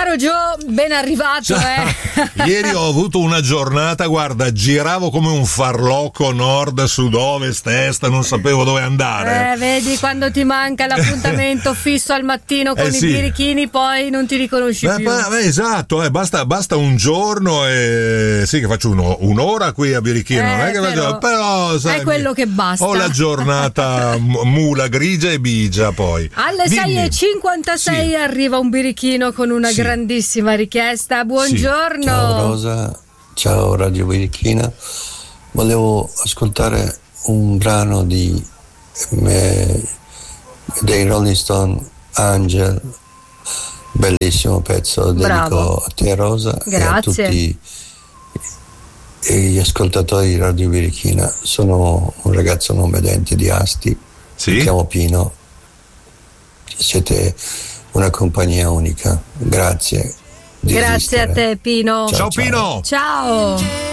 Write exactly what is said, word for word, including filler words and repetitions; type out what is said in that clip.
Caro Gio, ben arrivato. Eh. Ieri ho avuto una giornata, guarda, giravo come un farlocco nord, sud, ovest, est, non sapevo dove andare. Eh, vedi, quando ti manca l'appuntamento fisso al mattino con Eh, i sì. birichini, poi non ti riconosci Beh, più. beh, beh, esatto, eh, basta, basta un giorno e sì che faccio uno, un'ora qui a Birichino, Eh, non è che però- faccio, però sai, è quello che basta. Ho la giornata m- mula grigia e bigia poi. Alle Dimmi. sei e cinquantasei Sì. arriva un birichino con una Sì. grandissima richiesta. Buongiorno. Ciao Rosa, ciao Radio Birichina. Volevo ascoltare un brano di eh, dei Rolling Stone, Angel, bellissimo pezzo, dedico Bravo. a te Rosa e a Grazie. tutti e gli ascoltatori di Radio Birichina. Sono un ragazzo non vedente di Asti, Sì? mi chiamo Pino, siete una compagnia unica, grazie di Grazie a esistere. te, Pino. Ciao Pino. Ciao.